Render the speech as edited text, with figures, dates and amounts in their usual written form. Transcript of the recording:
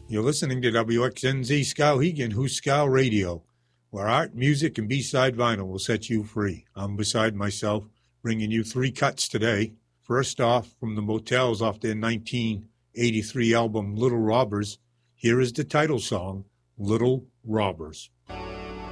You're listening to WXNZ Skowhegan, Huskow Radio, where art, music, and B-side vinyl will set you free. I'm beside myself, bringing you 3 cuts today. First off, from the Motels off their 1983 album Little Robbers, here is the title song, Little Robbers.